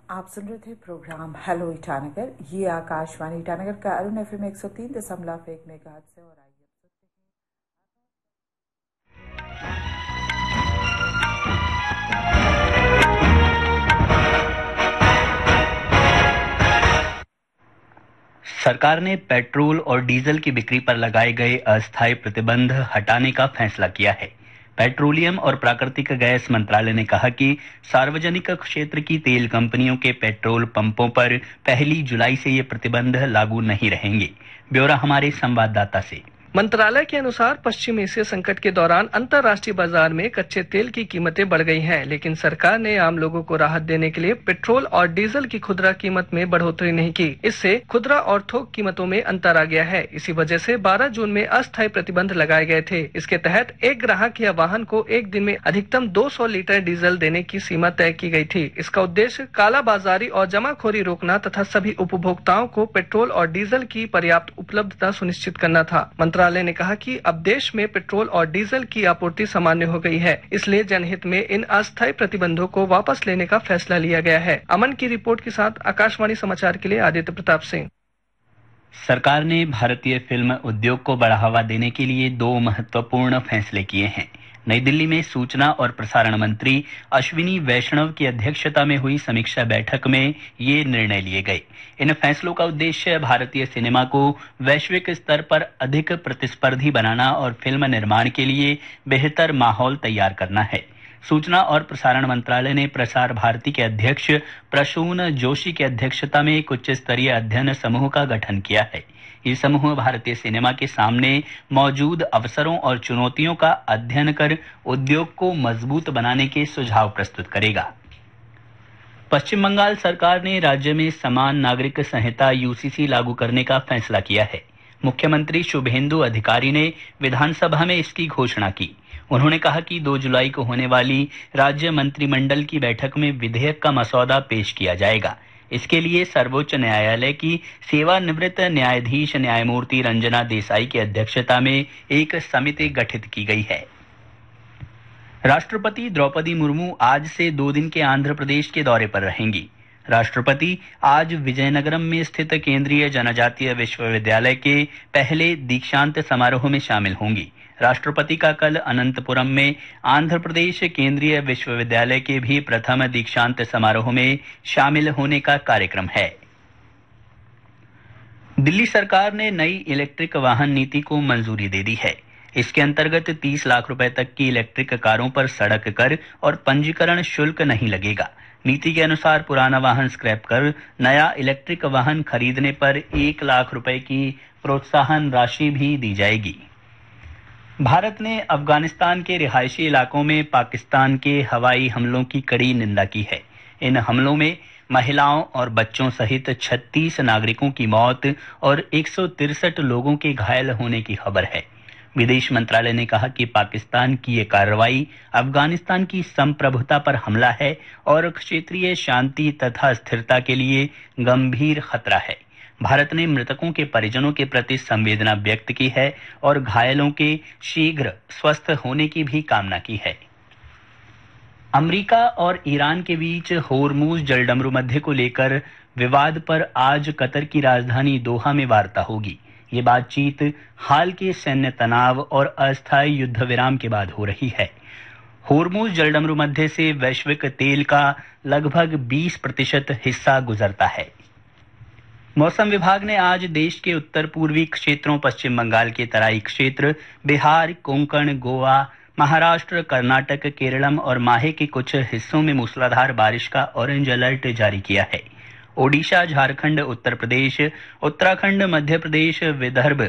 आप सुन रहे थे प्रोग्राम हेलो ईटानगर। ये आकाशवाणी ईटानगर का अरुण एफएम 103.1 मेगाहर्ट्ज से। और आइए सरकार ने पेट्रोल और डीजल की बिक्री पर लगाए गए अस्थायी प्रतिबंध हटाने का फैसला किया है। पेट्रोलियम और प्राकृतिक गैस मंत्रालय ने कहा कि सार्वजनिक क्षेत्र की तेल कंपनियों के पेट्रोल पंपों पर 1 जुलाई से ये प्रतिबंध लागू नहीं रहेंगे। ब्यौरा हमारे संवाददाता से। मंत्रालय के अनुसार पश्चिम एशिया संकट के दौरान अंतर्राष्ट्रीय बाजार में कच्चे तेल की कीमतें बढ़ गई हैं, लेकिन सरकार ने आम लोगों को राहत देने के लिए पेट्रोल और डीजल की खुदरा कीमत में बढ़ोतरी नहीं की। इससे खुदरा और थोक कीमतों में अंतर आ गया है। इसी वजह से 12 जून में अस्थायी प्रतिबंध लगाए गए थे। इसके तहत एक ग्राहक या वाहन को एक दिन में अधिकतम 200 लीटर डीजल देने की सीमा तय की गई थी। इसका उद्देश्य कालाबाजारी और जमाखोरी रोकना तथा सभी उपभोक्ताओं को पेट्रोल और डीजल की पर्याप्त उपलब्धता सुनिश्चित करना था। मंत्रालय ने कहा कि अब देश में पेट्रोल और डीजल की आपूर्ति सामान्य हो गई है, इसलिए जनहित में इन अस्थायी प्रतिबंधों को वापस लेने का फैसला लिया गया है। अमन की रिपोर्ट के साथ आकाशवाणी समाचार के लिए आदित्य प्रताप सिंह। सरकार ने भारतीय फिल्म उद्योग को बढ़ावा देने के लिए 2 महत्वपूर्ण फैसले किए हैं। नई दिल्ली में सूचना और प्रसारण मंत्री अश्विनी वैष्णव की अध्यक्षता में हुई समीक्षा बैठक में ये निर्णय लिए गए। इन फैसलों का उद्देश्य भारतीय सिनेमा को वैश्विक स्तर पर अधिक प्रतिस्पर्धी बनाना और फिल्म निर्माण के लिए बेहतर माहौल तैयार करना है। सूचना और प्रसारण मंत्रालय ने प्रसार भारती के अध्यक्ष प्रसून जोशी की अध्यक्षता में एक उच्च स्तरीय अध्ययन समूह का गठन किया है। ये समूह भारतीय सिनेमा के सामने मौजूद अवसरों और चुनौतियों का अध्ययन कर उद्योग को मजबूत बनाने के सुझाव प्रस्तुत करेगा। पश्चिम बंगाल सरकार ने राज्य में समान नागरिक संहिता यूसीसी लागू करने का फैसला किया है। मुख्यमंत्री शुभेंदु अधिकारी ने विधानसभा में इसकी घोषणा की। उन्होंने कहा कि 2 जुलाई को होने वाली राज्य मंत्रिमंडल की बैठक में विधेयक का मसौदा पेश किया जाएगा। इसके लिए सर्वोच्च न्यायालय की सेवानिवृत्त न्यायाधीश न्यायमूर्ति रंजना देसाई की अध्यक्षता में एक समिति गठित की गई है। राष्ट्रपति द्रौपदी मुर्मू आज से 2 दिन के आंध्र प्रदेश के दौरे पर रहेंगी। राष्ट्रपति आज विजयनगरम में स्थित केंद्रीय जनजातीय विश्वविद्यालय के पहले दीक्षांत समारोह में शामिल होंगी। राष्ट्रपति का कल अनंतपुरम में आंध्र प्रदेश केंद्रीय विश्वविद्यालय के भी प्रथम दीक्षांत समारोह में शामिल होने का कार्यक्रम है। दिल्ली सरकार ने नई इलेक्ट्रिक वाहन नीति को मंजूरी दे दी है। इसके अंतर्गत 30 लाख रुपए तक की इलेक्ट्रिक कारों पर सड़क कर और पंजीकरण शुल्क नहीं लगेगा। नीति के अनुसार पुराना वाहन स्क्रैप कर नया इलेक्ट्रिक वाहन खरीदने पर 1 लाख रुपए की प्रोत्साहन राशि भी दी जाएगी। भारत ने अफगानिस्तान के रिहायशी इलाकों में पाकिस्तान के हवाई हमलों की कड़ी निंदा की है। इन हमलों में महिलाओं और बच्चों सहित 36 नागरिकों की मौत और 163 लोगों के घायल होने की खबर है। विदेश मंत्रालय ने कहा कि पाकिस्तान की ये कार्रवाई अफगानिस्तान की संप्रभुता पर हमला है और क्षेत्रीय शांति तथा स्थिरता के लिए गंभीर खतरा है। भारत ने मृतकों के परिजनों के प्रति संवेदना व्यक्त की है और घायलों के शीघ्र स्वस्थ होने की भी कामना की है। अमेरिका और ईरान के बीच होर्मुज जलडमरू मध्य को लेकर विवाद पर आज कतर की राजधानी दोहा में वार्ता होगी। ये बातचीत हाल के सैन्य तनाव और अस्थायी युद्ध विराम के बाद हो रही है। होर्मुज जलडमरू मध्य से वैश्विक तेल का लगभग 20% हिस्सा गुजरता है। मौसम विभाग ने आज देश के उत्तर पूर्वी क्षेत्रों, पश्चिम बंगाल के तराई क्षेत्र, बिहार, कोंकण, गोवा, महाराष्ट्र, कर्नाटक, केरलम और माहे के कुछ हिस्सों में मूसलाधार बारिश का ऑरेंज अलर्ट जारी किया है। ओडिशा, झारखंड, उत्तर प्रदेश, उत्तराखंड, मध्य प्रदेश, विदर्भ,